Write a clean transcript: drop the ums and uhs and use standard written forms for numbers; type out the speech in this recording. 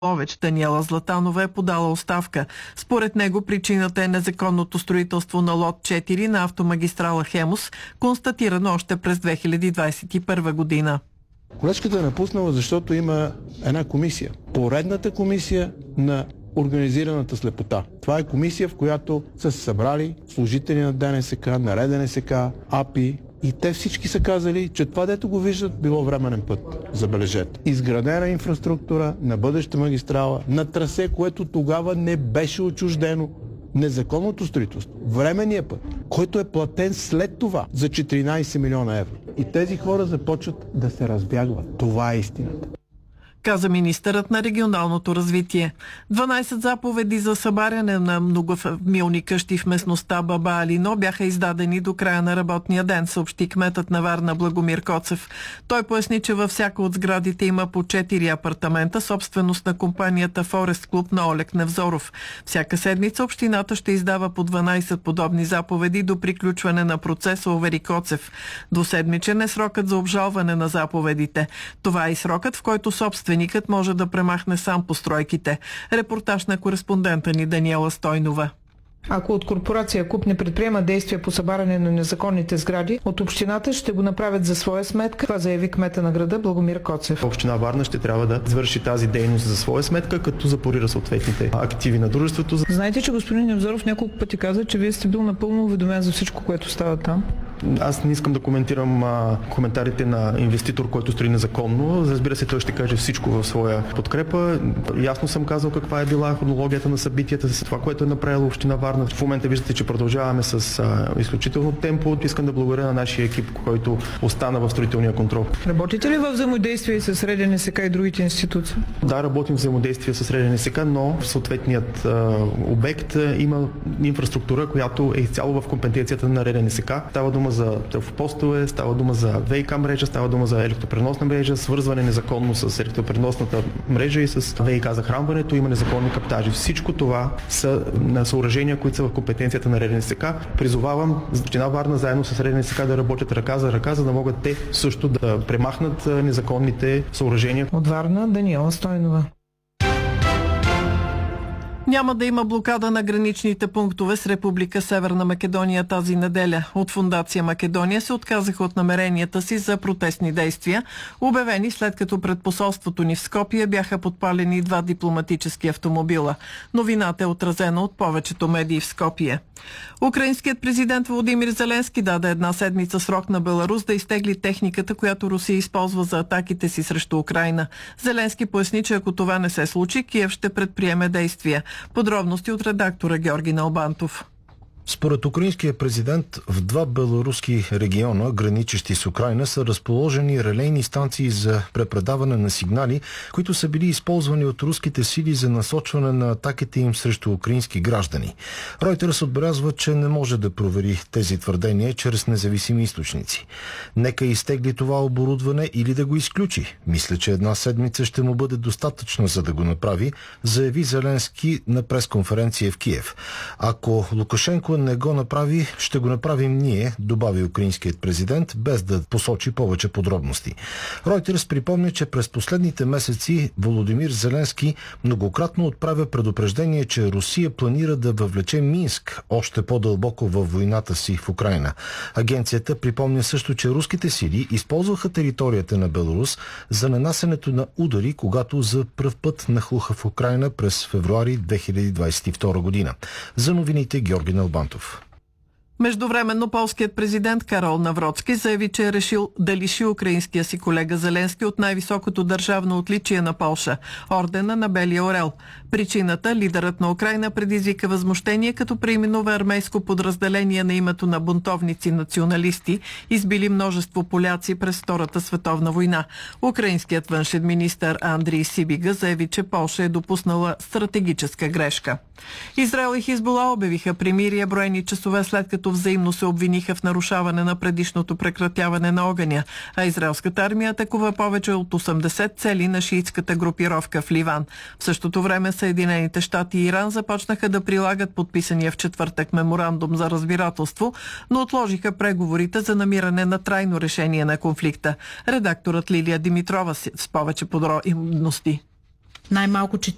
Ловеч Даниела Златанова е подала оставка. Според него причината е незаконното строителство на лот 4 на автомагистрала Хемус, констатирано още през 2021 година. Колежката е напуснала, защото има една комисия. Поредната комисия на организираната слепота. Това е комисия, в която са се събрали служители на ДНСК, на РДНСК, АПИ, и те всички са казали, че това, дето го виждат, било временен път. Забележете. Изградена инфраструктура на бъдеща магистрала, на трасе, което тогава не беше отчуждено. Незаконното строителство, временния път, който е платен след това за 14 милиона евро. И тези хора започват да се разбягват. Това е истината, каза министърът на регионалното развитие. 12 заповеди за събаряне на многофамилни къщи в местността Баба Алино бяха издадени до края на работния ден, съобщи кметът на Варна Благомир Коцев. Той поясни, че във всяка от сградите има по 4 апартамента, собственост на компанията Форест Клуб на Олег Невзоров. Всяка седмица общината ще издава по 12 подобни заповеди до приключване на процеса, увери Коцев. Двуседмичен е срокът за обжалване на заповедите. Това е и срокът, в който собственикът може да премахне сам постройките. Репортаж на кореспондента ни Даниела Стойнова. Ако от корпорация КУП не предприема действия по събаряне на незаконните сгради, от общината ще го направят за своя сметка. Това заяви кмета на града Благомир Коцев. Община Варна ще трябва да извърши тази дейност за своя сметка, като запорира съответните активи на дружеството. Знаете, че господин Невзоров няколко пъти каза, че вие сте бил напълно уведомен за всичко, което става там. Аз не искам да коментирам коментарите на инвеститор, който строи незаконно. Разбира се, той ще каже всичко в своя подкрепа. Ясно съм казал каква е била хронологията на събитията, с това, което е направила община Варна. В момента виждате, че продължаваме с изключително темпо. Искам да благодаря на нашия екип, който остана в строителния контрол. Работите ли във взаимодействие с РДНСК и другите институции? Да, работим в взаимодействие с РДНСК, но в съответният обект има инфраструктура, която е изцяло в компетенцията на РДНСК. Става дума за телефопостове, става дума за ВИК мрежа, става дума за електропреносна мрежа, свързване незаконно с електропреносната мрежа и с ВИК захранването, има незаконни каптажи. Всичко това са съоръжения, които са в компетенцията на РДНСК. Призовавам община Варна заедно с РДНСК да работят ръка за ръка, за да могат те също да премахнат незаконните съоръжения. От Варна Даниела Стойнова. Няма да има блокада на граничните пунктове с Република Северна Македония тази неделя. От Фондация Македония се отказаха от намеренията си за протестни действия, обявени след като пред посолството ни в Скопие бяха подпалени 2 дипломатически автомобила. Новината е отразена от повечето медии в Скопие. Украинският президент Володимир Зеленски даде 1 седмица срок на Беларус да изтегли техниката, която Русия използва за атаките си срещу Украйна. Зеленски поясни, че ако това не се случи, Киев ще предприеме действия. Подробности от редактора Георги Налбантов. Според украинския президент, в 2 белоруски региона, граничещи с Украйна, са разположени релейни станции за препредаване на сигнали, които са били използвани от руските сили за насочване на атаките им срещу украински граждани. Ройтерс отбелязва, че не може да провери тези твърдения чрез независими източници. Нека изтегли това оборудване или да го изключи. Мисля, че 1 седмица ще му бъде достатъчна, за да го направи, заяви Зеленски на пресконференция в Киев. Ако Лукашенко не го направи, ще го направим ние, добави украинският президент, без да посочи повече подробности. Ройтерс припомня, че през последните месеци Володимир Зеленски многократно отправя предупреждение, че Русия планира да въвлече Минск още по-дълбоко във войната си в Украйна. Агенцията припомня също, че руските сили използваха територията на Беларус за нанасенето на удари, когато за пръв път нахлуха в Украйна през февруари 2022 година. За новините Георги Налбантов. Междувременно полският президент Карол Навроцки заяви, че е решил да лиши украинския си колега Зеленски от най-високото държавно отличие на Полша – ордена на Белия орел. Причината – лидерът на Украйна предизвика възмущение, като преименува армейско подразделение на името на бунтовници-националисти, избили множество поляци през Втората световна война. Украинският външен министър Андрий Сибига заяви, че Полша е допуснала стратегическа грешка. Израел и Хизбула обявиха примирие броени часове след като взаимно се обвиниха в нарушаване на предишното прекратяване на огъня, а израелската армия атакува повече от 80 цели на шиитската групировка в Ливан. В същото време Съединените щати и Иран започнаха да прилагат подписания в четвъртък меморандум за разбирателство, но отложиха преговорите за намиране на трайно решение на конфликта. Редакторът Лилия Димитрова с повече подробности. Най-малко 40